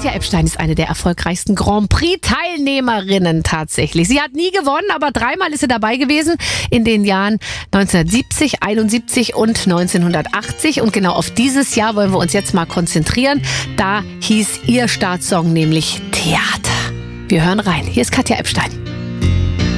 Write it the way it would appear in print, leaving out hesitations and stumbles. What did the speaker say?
Katja Epstein ist eine der erfolgreichsten Grand Prix-Teilnehmerinnen tatsächlich. Sie hat nie gewonnen, aber 3-mal ist sie dabei gewesen in den Jahren 1970, 71 und 1980. Und genau auf dieses Jahr wollen wir uns jetzt mal konzentrieren. Da hieß ihr Startsong nämlich Theater. Wir hören rein. Hier ist Katja Epstein.